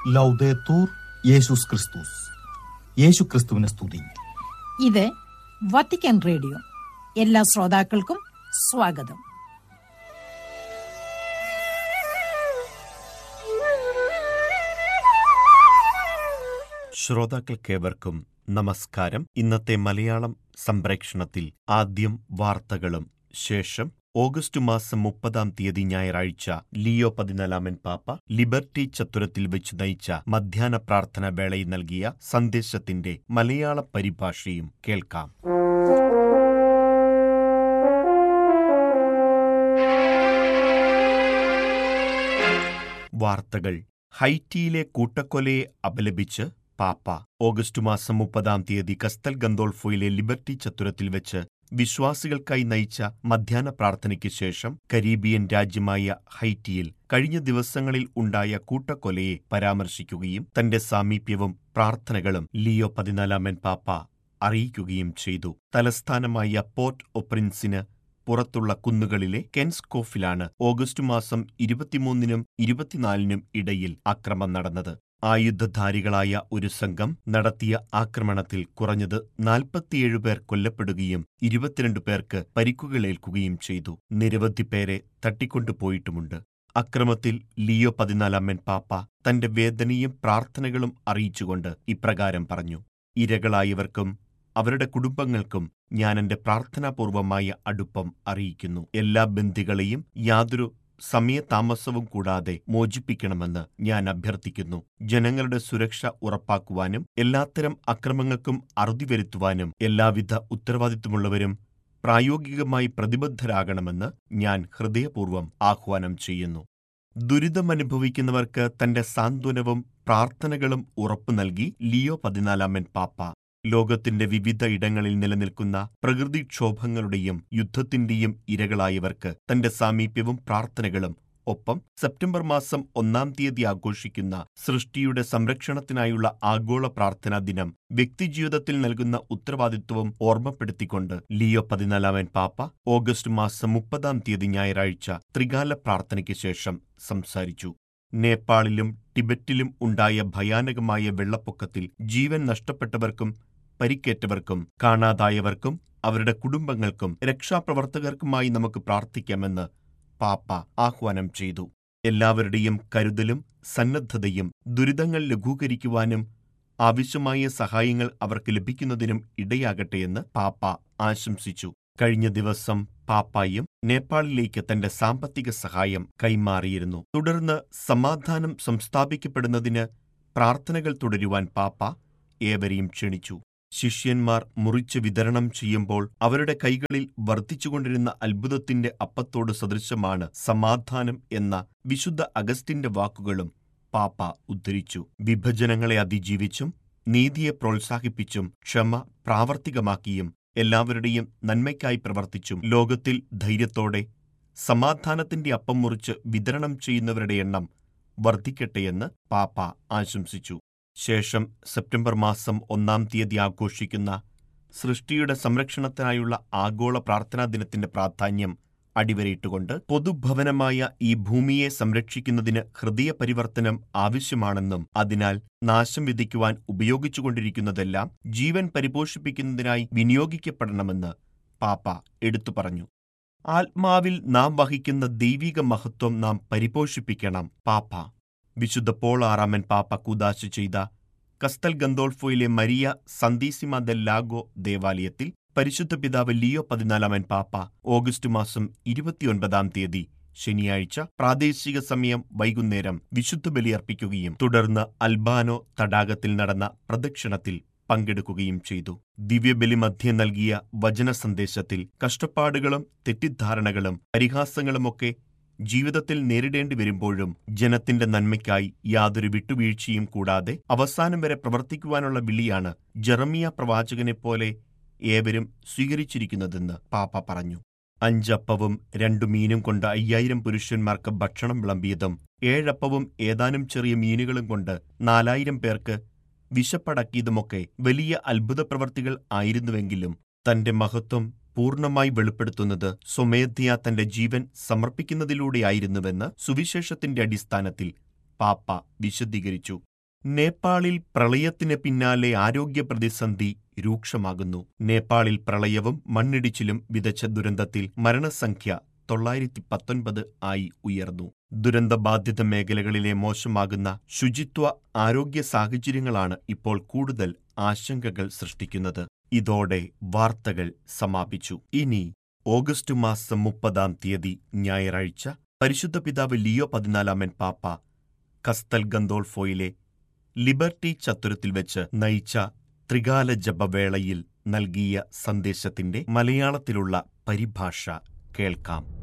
ലൗദേത്തൂർ യേശുസ് ക്രിസ്തുസ്. യേശു ക്രിസ്തുവിനെ സ്തുതി. ഇത് വത്തിക്കാൻ റേഡിയോ. എല്ലാ ശ്രോതാക്കൾക്കും സ്വാഗതം. ശ്രോതാക്കൾക്കേവർക്കും നമസ്കാരം. ഇന്നത്തെ മലയാളം സംപ്രേക്ഷണത്തിൽ ആദ്യം വാർത്തകളും ശേഷം ഓഗസ്റ്റ് മാസം 30 ഞായറാഴ്ച ലിയോ 14 പാപ്പ ലിബർട്ടി ചത്തുരത്തിൽ വെച്ച് നയിച്ച മധ്യാഹ്ന പ്രാർത്ഥന വേളയിൽ നൽകിയ സന്ദേശത്തിന്റെ മലയാള പരിഭാഷയും കേൾക്കാം. വാർത്തകൾ. ഹൈറ്റിയിലെ കൂട്ടക്കൊലയെ അപലപിച്ച് പാപ്പ ഓഗസ്റ്റ് മാസം 30 കസ്തൽ ഗന്തോൾഫോയിലെ ലിബർട്ടി ചത്തുരത്തിൽ വെച്ച് വിശ്വാസികൾക്കായി നയിച്ച മധ്യാഹ്ന പ്രാർത്ഥനയ്ക്ക് ശേഷം കരീബിയൻ രാജ്യമായ ഹൈറ്റിയിൽ കഴിഞ്ഞ ദിവസങ്ങളിൽ ഉണ്ടായ കൂട്ടക്കൊലയെ പരാമർശിക്കുകയും തന്റെ സാമീപ്യവും പ്രാർത്ഥനകളും ലിയോ 14 പാപ്പ അറിയിക്കുകയും ചെയ്തു. തലസ്ഥാനമായ പോർട്ട് ഒ പ്രിൻസിന് പുറത്തുള്ള കുന്നുകളിലെ കെൻസ്കോഫിലാണ് ഓഗസ്റ്റ് മാസം 23 24 ഇടയിൽ ആക്രമണം നടന്നത്. ആയുധധാരികളായ ഒരു സംഘം നടത്തിയ ആക്രമണത്തിൽ കുറഞ്ഞത് 47 പേർ കൊല്ലപ്പെടുകയും 22 പേർക്ക് പരിക്കുകളേൽക്കുകയും ചെയ്തു. നിരവധി പേരെ തട്ടിക്കൊണ്ടുപോയിട്ടുമുണ്ട്. അക്രമത്തിൽ ലിയോ 14 പാപ്പ തന്റെ വേദനയും പ്രാർത്ഥനകളും അറിയിച്ചുകൊണ്ട് ഇപ്രകാരം പറഞ്ഞു: ഇരകളായവർക്കും അവരുടെ കുടുംബങ്ങൾക്കും ഞാൻ എന്റെ പ്രാർത്ഥനാപൂർവമായ അടുപ്പം അറിയിക്കുന്നു. എല്ലാ ബന്ദികളെയും യാതൊരു സമയതാമസവും കൂടാതെ മോചിപ്പിക്കണമെന്ന് ഞാൻ അഭ്യർത്ഥിക്കുന്നു. ജനങ്ങളുടെ സുരക്ഷ ഉറപ്പാക്കുവാനും എല്ലാത്തരം അക്രമങ്ങൾക്കും അറുതി വരുത്തുവാനും എല്ലാവിധ ഉത്തരവാദിത്വമുള്ളവരും പ്രായോഗികമായി പ്രതിബദ്ധരാകണമെന്ന് ഞാൻ ഹൃദയപൂർവ്വം ആഹ്വാനം ചെയ്യുന്നു. ദുരിതമനുഭവിക്കുന്നവർക്ക് തന്റെ സാന്ത്വനവും പ്രാർത്ഥനകളും ഉറപ്പു നൽകി ലിയോ 14 പാപ്പ ലോകത്തിന്റെ വിവിധ ഇടങ്ങളിൽ നിലനിൽക്കുന്ന പ്രകൃതിക്ഷോഭങ്ങളുടെയും യുദ്ധത്തിന്റെയും ഇരകളായവർക്ക് തന്റെ സാമീപ്യവും പ്രാർത്ഥനകളും, ഒപ്പം സെപ്റ്റംബർ മാസം 1 ആഘോഷിക്കുന്ന സൃഷ്ടിയുടെ സംരക്ഷണത്തിനായുള്ള ആഗോള പ്രാർത്ഥനാ ദിനം വ്യക്തിജീവിതത്തിൽ നൽകുന്ന ഉത്തരവാദിത്വവും ഓർമ്മപ്പെടുത്തിക്കൊണ്ട് ലിയോ 14 പാപ്പ ഓഗസ്റ്റ് മാസം 30 ഞായറാഴ്ച ത്രികാല പ്രാർത്ഥനയ്ക്ക് ശേഷം സംസാരിച്ചു. നേപ്പാളിലും ടിബറ്റിലും ഉണ്ടായ ഭയാനകമായ വെള്ളപ്പൊക്കത്തിൽ ജീവൻ നഷ്ടപ്പെട്ടവർക്കും പരിക്കേറ്റവർക്കും കാണാതായവർക്കും അവരുടെ കുടുംബങ്ങൾക്കും രക്ഷാപ്രവർത്തകർക്കുമായി നമുക്ക് പ്രാർത്ഥിക്കാമെന്ന് പാപ്പ ആഹ്വാനം ചെയ്തു. എല്ലാവരുടെയും കരുതലും സന്നദ്ധതയും ദുരിതങ്ങൾ ലഘൂകരിക്കുവാനും ആവശ്യമായ സഹായങ്ങൾ അവർക്ക് ലഭിക്കുന്നതിനും ഇടയാകട്ടെയെന്ന് പാപ്പ ആശംസിച്ചു. കഴിഞ്ഞ ദിവസം പാപ്പായും നേപ്പാളിലേക്ക് തന്റെ സാമ്പത്തിക സഹായം കൈമാറിയിരുന്നു. തുടർന്ന് സമാധാനം സംസ്ഥാപിക്കപ്പെടുന്നതിന് പ്രാർത്ഥനകൾ തുടരുവാൻ പാപ്പ ഏവരെയും ക്ഷണിച്ചു. ശിഷ്യന്മാർ മുറിച്ച് വിതരണം ചെയ്യുമ്പോൾ അവരുടെ കൈകളിൽ വർദ്ധിച്ചുകൊണ്ടിരുന്ന അത്ഭുതത്തിന്റെ അപ്പത്തോട് സദൃശമാണ് സമാധാനം എന്ന വിശുദ്ധ അഗസ്റ്റിന്റെ വാക്കുകളും പാപ്പ ഉദ്ധരിച്ചു. വിഭജനങ്ങളെ അതിജീവിച്ചും നീതിയെ പ്രോത്സാഹിപ്പിച്ചും ക്ഷമ പ്രാവർത്തികമാക്കിയും എല്ലാവരുടെയും നന്മയ്ക്കായി പ്രവർത്തിച്ചും ലോകത്തിൽ ധൈര്യത്തോടെ സമാധാനത്തിന്റെ അപ്പം മുറിച്ച് വിതരണം ചെയ്യുന്നവരുടെ എണ്ണം വർദ്ധിക്കട്ടെയെന്ന് പാപ്പ ആശംസിച്ചു. ശേഷം സെപ്റ്റംബർ മാസം 1 ആഘോഷിക്കുന്ന സൃഷ്ടിയുടെ സംരക്ഷണത്തിനായുള്ള ആഗോള പ്രാർത്ഥനാ ദിനത്തിന്റെ പ്രാധാന്യം അടിവരയിട്ടുകൊണ്ട് പൊതുഭവനമായ ഈ ഭൂമിയെ സംരക്ഷിക്കുന്നതിന് ഹൃദയപരിവർത്തനം ആവശ്യമാണെന്നും അതിനാൽ നാശം വിധിക്കുവാൻ ഉപയോഗിച്ചുകൊണ്ടിരിക്കുന്നതെല്ലാം ജീവൻ പരിപോഷിപ്പിക്കുന്നതിനായി വിനിയോഗിക്കപ്പെടണമെന്ന് പാപ്പ എടുത്തു പറഞ്ഞു. ആത്മാവിൽ നാം വഹിക്കുന്ന ദൈവിക മഹത്വം നാം പരിപോഷിപ്പിക്കണം. പാപ്പ വിശുദ്ധ പോൾ 6 പാപ്പ കൂദാശ ചെയ്ത കസ്തൽ ഗന്തോൾഫോയിലെ മരിയ സന്തീസിമ ദെൽ ലാഗോ ദേവാലയത്തിൽ പരിശുദ്ധ പിതാവ് ലിയോ 14 പാപ്പ ഓഗസ്റ്റ് മാസം 29 ശനിയാഴ്ച പ്രാദേശിക സമയം വൈകുന്നേരം വിശുദ്ധ ബലിയർപ്പിക്കുകയും തുടർന്ന് അൽബാനോ തടാകത്തിൽ നടന്ന പ്രദക്ഷിണത്തിൽ പങ്കെടുക്കുകയും ചെയ്തു. ദിവ്യബലി മധ്യേ നൽകിയ വചന സന്ദേശത്തിൽ കഷ്ടപ്പാടുകളും തെറ്റിദ്ധാരണകളും പരിഹാസങ്ങളുമൊക്കെ ജീവിതത്തിൽ നേരിടേണ്ടി വരുമ്പോഴും ജനത്തിന്റെ നന്മയ്ക്കായി യാതൊരു വിട്ടുവീഴ്ചയും കൂടാതെ അവസാനം വരെ പ്രവർത്തിക്കുവാനുള്ള വിളിയാണ് ജെറമിയ പ്രവാചകനെപ്പോലെ ഏവരും സ്വീകരിച്ചിരിക്കുന്നതെന്ന് പാപ്പ പറഞ്ഞു. 5 അപ്പവും 2 മീനും കൊണ്ട് 5000 പുരുഷന്മാർക്ക് ഭക്ഷണം വിളമ്പിയതും 7 അപ്പവും ഏതാനും ചെറിയ മീനുകളും കൊണ്ട് 4000 പേർക്ക് വിശപ്പടക്കിയതുമൊക്കെ വലിയ അത്ഭുത പ്രവർത്തികൾ ആയിരുന്നുവെങ്കിലും തന്റെ മഹത്വം പൂർണ്ണമായി വെളിപ്പെടുത്തുന്നത് സ്വമേധയാ തന്റെ ജീവൻ സമർപ്പിക്കുന്നതിലൂടെയായിരുന്നുവെന്ന് സുവിശേഷത്തിന്റെ അടിസ്ഥാനത്തിൽ പാപ്പ വിശദീകരിച്ചു. നേപ്പാളിൽ പ്രളയത്തിന് പിന്നാലെ ആരോഗ്യ പ്രതിസന്ധി രൂക്ഷമാകുന്നു. നേപ്പാളിൽ പ്രളയവും മണ്ണിടിച്ചിലും വിതച്ച ദുരന്തത്തിൽ മരണസംഖ്യ 919 ആയി ഉയർന്നു. ദുരന്തബാധിത മേഖലകളിലെ മോശമാകുന്ന ശുചിത്വ ആരോഗ്യ സാഹചര്യങ്ങളാണ് ഇപ്പോൾ കൂടുതൽ ആശങ്കകൾ സൃഷ്ടിക്കുന്നത്. ഇതോടെ വാർത്തകൾ സമാപിച്ചു. ഇനി ഓഗസ്റ്റ് മാസം 30 ഞായറാഴ്ച പരിശുദ്ധ പിതാവ് ലിയോ 14 പാപ്പ കസ്തൽ ഗന്തോൾഫോയിലെ ലിബർട്ടി ചത്തുരത്തിൽ വെച്ച് നയിച്ച ത്രികാല ജപവേളയിൽ നൽകിയ സന്ദേശത്തിന്റെ മലയാളത്തിലുള്ള പരിഭാഷ കേൾക്കാം.